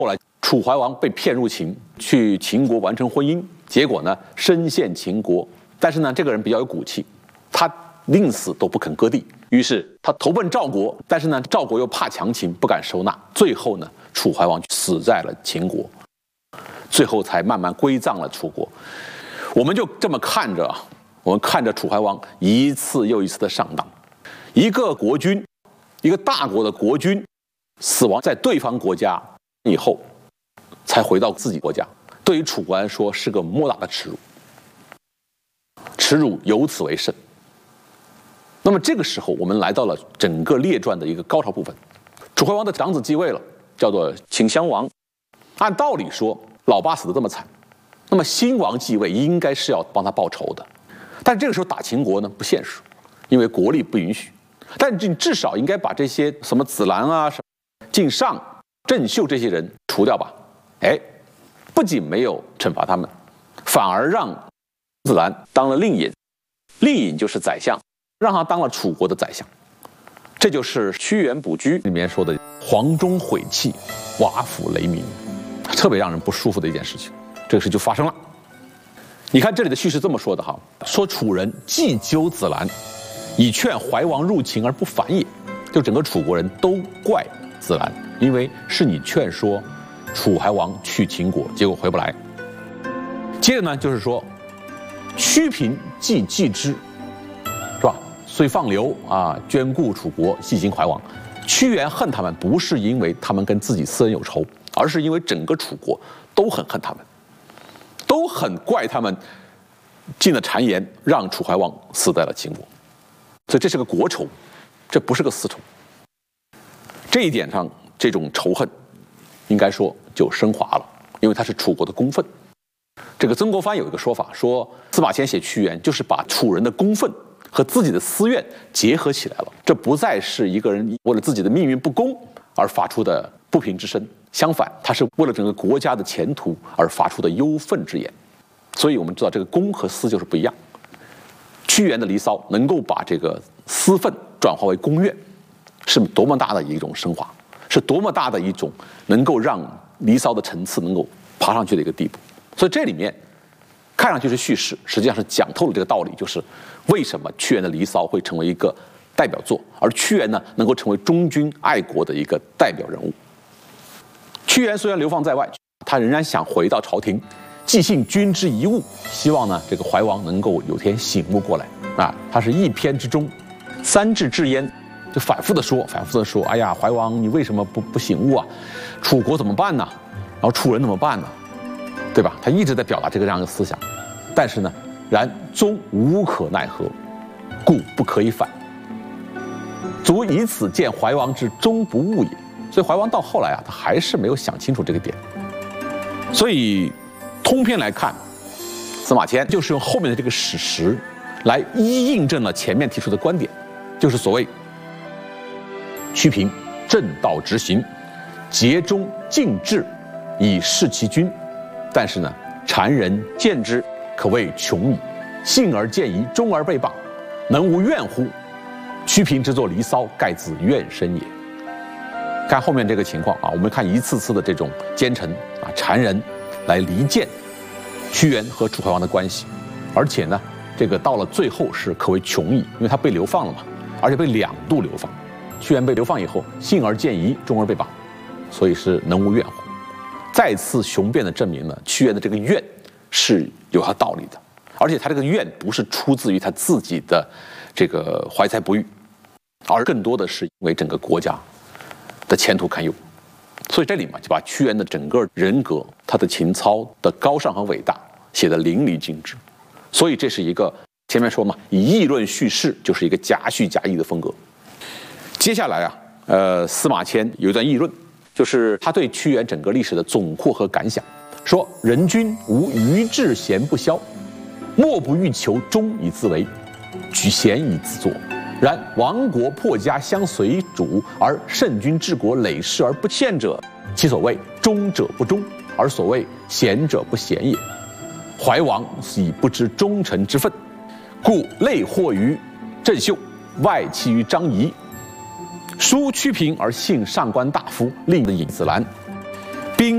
后来楚怀王被骗入秦，去秦国完成婚姻，结果呢身陷秦国。但是呢，这个人比较有骨气，他宁死都不肯割地。于是他投奔赵国，但是呢，赵国又怕强秦，不敢收纳。最后呢，楚怀王死在了秦国，最后才慢慢归葬了楚国。我们就这么看着，我们看着楚怀王一次又一次的上当。一个国君，一个大国的国君，死亡在对方国家以后，才回到自己国家。对于楚国来说，是个莫大的耻辱，耻辱由此为甚。那么这个时候，我们来到了整个列传的一个高潮部分。楚怀王的长子继位了，叫做顷襄王。按道理说，老爸死得这么惨，那么新王继位应该是要帮他报仇的。但这个时候打秦国呢，不现实，因为国力不允许。但你至少应该把这些什么子兰啊、什么靳尚、郑袖这些人除掉吧。哎，不仅没有惩罚他们，反而让子兰当了令尹，令尹就是宰相，让他当了楚国的宰相。这就是屈原补居里面说的“黄钟毁弃，瓦釜雷鸣”，特别让人不舒服的一件事情。这个事就发生了。你看这里的叙事这么说的哈，说楚人既纠子兰，以劝怀王入秦而不反也。就整个楚国人都怪子兰，因为是你劝说楚怀王去秦国，结果回不来。接着呢，就是说屈平既继之，是吧？虽放流啊，眷顾楚国，细心怀王。屈原恨他们，不是因为他们跟自己私人有仇，而是因为整个楚国都很恨他们，都很怪他们进了谗言，让楚怀王死在了秦国。所以这是个国仇，这不是个私仇。这一点上，这种仇恨应该说就升华了，因为它是楚国的公愤。这个曾国藩有一个说法，说司马迁写屈原就是把楚人的公愤和自己的私怨结合起来了。这不再是一个人为了自己的命运不公而发出的不平之声，相反，他是为了整个国家的前途而发出的忧愤之言。所以我们知道，这个公和私就是不一样。屈原的《离骚》能够把这个私愤转化为公怨，是多么大的一种升华，是多么大的一种能够让《离骚》的层次能够爬上去的一个地步。所以这里面看上去是叙事，实际上是讲透了这个道理，就是为什么屈原的《离骚》会成为一个代表作，而屈原呢能够成为忠君爱国的一个代表人物。屈原虽然流放在外，他仍然想回到朝廷，寄信君之一物，希望呢这个怀王能够有天醒悟过来啊。他是一篇之中，三至至焉，就反复的说，哎呀，怀王你为什么不醒悟啊？楚国怎么办呢？然后楚人怎么办呢？对吧？他一直在表达这样一个思想，但是呢，然终无可奈何，故不可以反。足以此见怀王之终不悟也。所以怀王到后来啊，他还是没有想清楚这个点。所以通篇来看，司马迁就是用后面的这个史实来一印证了前面提出的观点，就是所谓屈平正道直行，节忠尽治，以事其君。但是呢，谗人见之，可谓穷矣。信而见疑，忠而被谤，能无怨乎？屈平之作《离骚》，盖自怨深也。看后面这个情况啊，我们看一次次的这种奸臣啊、谗人来离间屈原和楚怀王的关系，而且呢，这个到了最后是可谓穷矣，因为他被流放了嘛，而且被2度流放。屈原被流放以后，信而见疑，忠而被谤，所以是能无怨乎？再次雄辩地证明了屈原的这个怨是有他道理的，而且他这个怨不是出自于他自己的这个怀才不遇，而更多的是因为整个国家的前途堪忧。所以这里嘛，就把屈原的整个人格、他的情操的高尚和伟大写得淋漓尽致。所以这是一个前面说嘛，以议论叙事，就是一个夹叙夹议的风格。接下来啊，司马迁有一段议论。就是他对屈原整个历史的总括和感想，说人君无愚智贤不肖，莫不欲求忠以自为，举贤以自作。然亡国破家相随主，而圣君治国累世而不宪者，其所谓忠者不忠，而所谓贤者不贤也。怀王以不知忠臣之分，故内惑于郑袖，外戚于张仪。疏屈平而信上官大夫，令尹子兰，